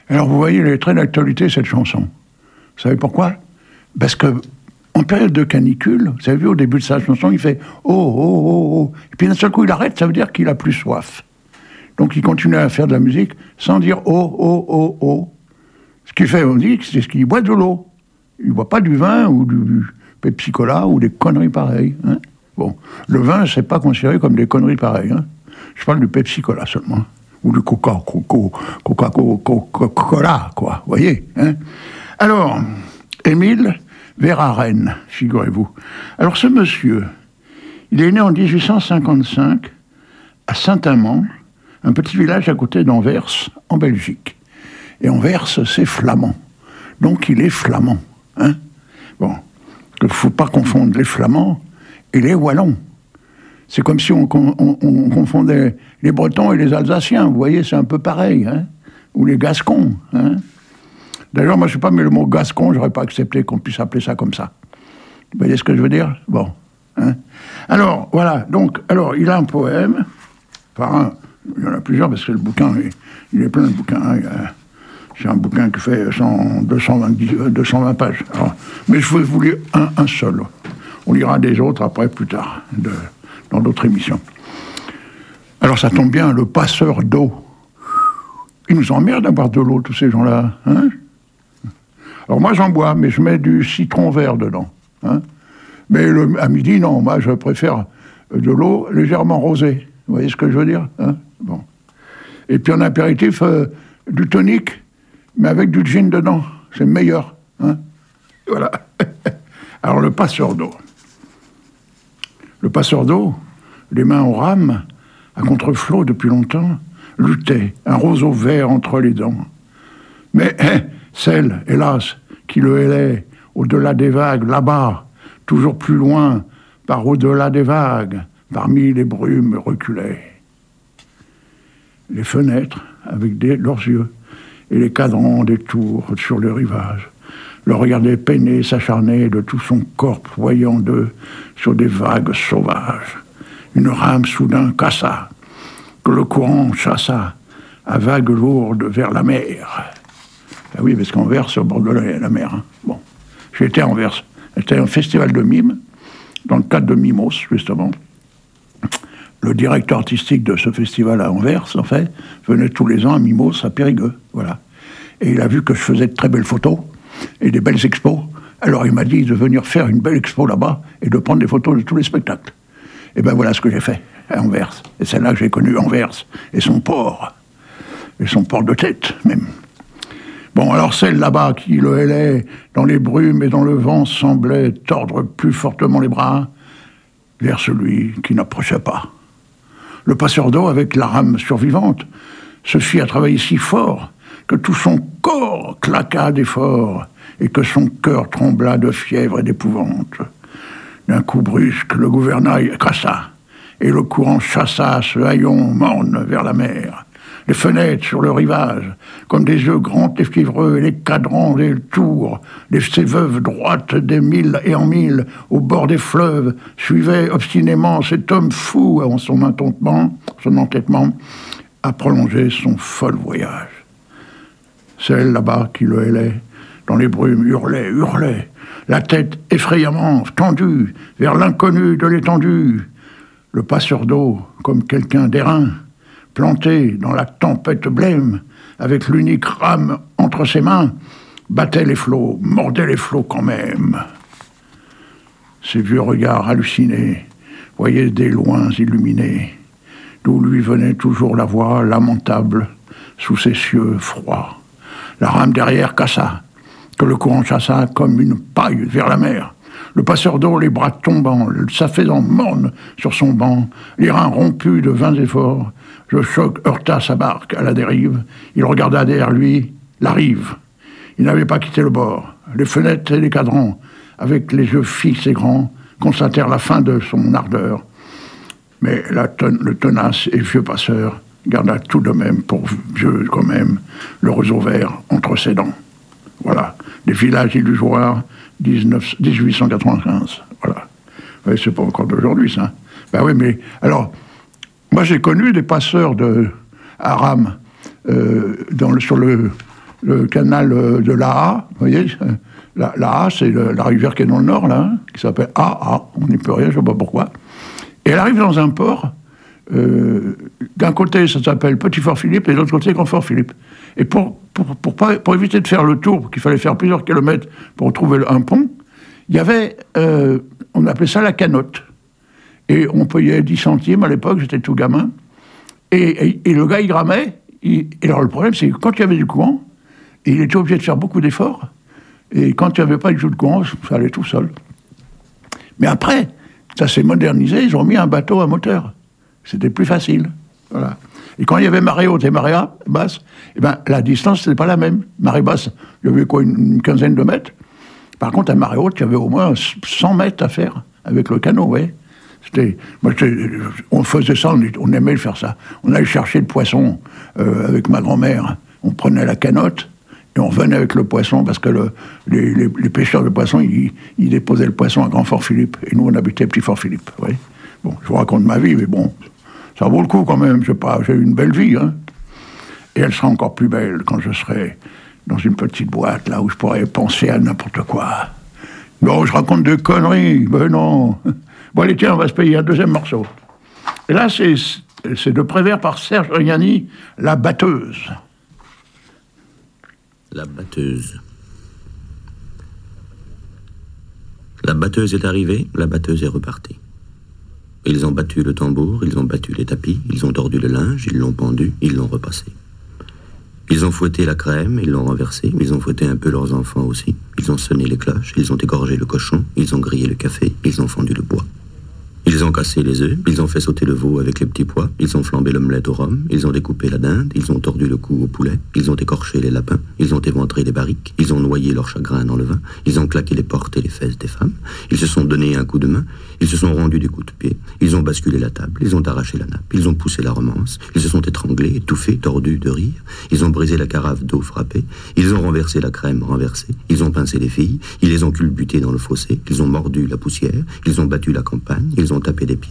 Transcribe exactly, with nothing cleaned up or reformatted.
Alors vous voyez, elle est très d'actualité, cette chanson. Vous savez pourquoi? Parce que en période de canicule, vous avez vu, au début de sa chanson, il fait « Oh, oh, oh, oh ». Et puis d'un seul coup, il arrête, ça veut dire qu'il a plus soif. Donc il continue à faire de la musique sans dire « Oh, oh, oh, oh ». Ce qu'il fait, on dit, c'est ce qu'il boit de l'eau. Il ne boit pas du vin ou du Pepsi Cola ou des conneries pareilles. Hein. Bon, le vin, c'est pas considéré comme des conneries pareilles. Hein. Je parle du Pepsi Cola seulement. Ou du Coca, Coca, Coca, Coca, Cola, quoi. Vous voyez, hein. Alors, Émile Verhaeren, figurez-vous. Alors, ce monsieur, il est né en dix-huit cent cinquante-cinq à Saint-Amand, un petit village à côté d'Anvers, en Belgique. Et Anvers, c'est flamand. Donc, il est flamand. Hein. Bon, il ne faut pas confondre les Flamands et les Wallons. C'est comme si on, on, on confondait les Bretons et les Alsaciens. Vous voyez, c'est un peu pareil. Hein. Ou les Gascons. Hein. D'ailleurs, moi, je ne sais pas, mais le mot Gascon, je n'aurais pas accepté qu'on puisse appeler ça comme ça. Vous voyez ce que je veux dire? Bon. Hein. Alors, voilà. Donc, alors, il a un poème. Enfin, un, il y en a plusieurs, parce que le bouquin, il, il est plein de bouquins. Hein. C'est un bouquin qui fait cent, deux cent vingt pages. Alors, mais je vais vous lire un, un seul. On lira des autres après, plus tard, de, dans d'autres émissions. Alors, ça tombe bien, le passeur d'eau. Ils nous emmerdent d'avoir de l'eau, tous ces gens-là. Hein. Alors moi, j'en bois, mais je mets du citron vert dedans. Hein. Mais le, à midi, non, moi, je préfère de l'eau légèrement rosée. Vous voyez ce que je veux dire? Hein. Bon. Et puis en apéritif, euh, du tonic, mais avec du gin dedans. C'est meilleur. Hein. Voilà. Alors, le passeur d'eau. Le passeur d'eau, les mains aux rames, à contre-flot depuis longtemps, luttait, un roseau vert entre les dents. Mais hein, celle, hélas, qui le hélait au-delà des vagues, là-bas, toujours plus loin, par au-delà des vagues, parmi les brumes reculait. Les fenêtres, avec des, leurs yeux, et les cadrans des tours sur le rivage, le regardaient peiner, s'acharner de tout son corps ployant d'eux sur des vagues sauvages. Une rame soudain cassa, que le courant chassa, à vagues lourdes vers la mer. Ah oui, parce qu'Anvers, c'est au bord de la, la mer. Hein. Bon, j'étais à Anvers. C'était un festival de mime, dans le cadre de Mimos, justement. Le directeur artistique de ce festival à Anvers, en fait, venait tous les ans à Mimos, à Périgueux, voilà. Et il a vu que je faisais de très belles photos et des belles expos. Alors il m'a dit de venir faire une belle expo là-bas et de prendre des photos de tous les spectacles. Et ben voilà ce que j'ai fait à Anvers. Et c'est là que j'ai connu Anvers et son port. Et son port de tête, même. Bon, alors celle là-bas qui le hélait dans les brumes et dans le vent semblait tordre plus fortement les bras vers celui qui n'approchait pas. Le passeur d'eau, avec la rame survivante, se fit à travailler si fort que tout son corps claqua d'effort et que son cœur trembla de fièvre et d'épouvante. D'un coup brusque, le gouvernail crassa et le courant chassa ce haillon morne vers la mer. Les fenêtres sur le rivage, comme des yeux grands et fiévreux, et les cadrans des tours, les, ces veuves droites des milles et en milles, au bord des fleuves, suivaient obstinément cet homme fou en son entêtement, son entêtement à prolonger son fol voyage. Celle là-bas qui le hélait, dans les brumes, hurlait, hurlait, la tête effrayamment tendue vers l'inconnu de l'étendue. Le passeur d'eau, comme quelqu'un d'airain, planté dans la tempête blême, avec l'unique rame entre ses mains, battait les flots, mordait les flots quand même. Ses vieux regards hallucinés voyaient des loins illuminés, d'où lui venait toujours la voix lamentable sous ses cieux froids. La rame derrière cassa, que le courant chassa comme une paille vers la mer. Le passeur d'eau, les bras tombants, s'affaisant morne sur son banc, les reins rompus de vains efforts, le choc heurta sa barque à la dérive. Il regarda derrière lui la rive. Il n'avait pas quitté le bord. Les fenêtres et les cadrans, avec les yeux fixes et grands, constatèrent la fin de son ardeur. Mais la ten- le tenace et vieux passeur garda tout de même pour vieux quand même le roseau vert entre ses dents. Voilà, des villages illusoires, dix-huit cent quatre-vingt-quinze. Voilà. Ouais, c'est pas encore d'aujourd'hui, ça. Ben oui, mais alors, moi j'ai connu des passeurs de haram euh, dans le, sur le le canal de l'A, vous voyez, la, la A, c'est le, la rivière qui est dans le nord, là, hein, qui s'appelle A A, on n'y peut rien, je ne sais pas pourquoi. Et elle arrive dans un port, euh, d'un côté, ça s'appelle Petit Fort Philippe, et de l'autre côté, Grand Fort Philippe. Et pour, pour, pour, pas, pour éviter de faire le tour, qu'il fallait faire plusieurs kilomètres pour trouver un pont, il y avait, euh, on appelait ça la canotte. Et on payait dix centimes à l'époque, j'étais tout gamin. Et, et, et le gars, il ramait. Il, et alors le problème, c'est que quand il y avait du courant, il était obligé de faire beaucoup d'efforts. Et quand il n'y avait pas du tout de courant, ça allait tout seul. Mais après, ça s'est modernisé, ils ont mis un bateau à moteur. C'était plus facile. Voilà. Et quand il y avait marée haute et marée basse, eh ben, la distance, c'était pas la même. Marée basse, il y avait quoi, une, une quinzaine de mètres. Par contre, à marée haute, il y avait au moins cent mètres à faire avec le canot, ouais. C'était, moi, on faisait ça, on, on aimait le faire ça. On allait chercher le poisson euh, avec ma grand-mère. On prenait la canotte et on revenait avec le poisson parce que le, les, les, les pêcheurs de poissons, ils, ils déposaient le poisson à Grand Fort Philippe. Et nous, on habitait Petit Fort Philippe. Ouais. Bon, je vous raconte ma vie, mais bon, ça vaut le coup quand même. Je sais pas, j'ai eu une belle vie, hein. Et elle sera encore plus belle quand je serai dans une petite boîte, là, où je pourrais penser à n'importe quoi. Bon, je raconte des conneries, ben non. Bon, allez, tiens, on va se payer un deuxième morceau. Et là, c'est, c'est de Prévert par Serge Reggiani, La Batteuse. La batteuse. La batteuse est arrivée, la batteuse est repartie. Ils ont battu le tambour, ils ont battu les tapis, ils ont tordu le linge, ils l'ont pendu, ils l'ont repassé. Ils ont fouetté la crème, ils l'ont renversée, ils ont fouetté un peu leurs enfants aussi. Ils ont sonné les cloches, ils ont égorgé le cochon, ils ont grillé le café, ils ont fendu le bois. Ils ont cassé les œufs, ils ont fait sauter le veau avec les petits pois, ils ont flambé l'omelette au rhum, ils ont découpé la dinde, ils ont tordu le cou au poulet, ils ont écorché les lapins, ils ont éventré les barriques, ils ont noyé leur chagrin dans le vin, ils ont claqué les portes et les fesses des femmes, ils se sont donné un coup de main, ils se sont rendus des coups de pied, ils ont basculé la table, ils ont arraché la nappe, ils ont poussé la romance, ils se sont étranglés, étouffés, tordus de rire, ils ont brisé la carafe d'eau frappée, ils ont renversé la crème renversée, ils ont pincé les filles, ils les ont culbutées dans le fossé, ils ont mordu la poussière, ils ont battu la campagne, ils ont tapé des pieds